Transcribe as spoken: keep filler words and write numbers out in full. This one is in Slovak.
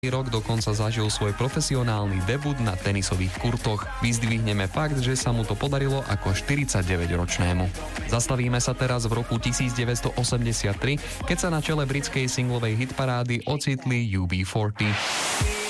rok dokonca zažil svoj profesionálny debut na tenisových kurtoch. Vyzdvihneme fakt, že sa mu to podarilo ako štyridsaťdeväťročnému. Zastavíme sa teraz v roku devätnásťstoosemdesiattri, keď sa na čele britskej singlovej hitparády ocitli ú bé štyridsať.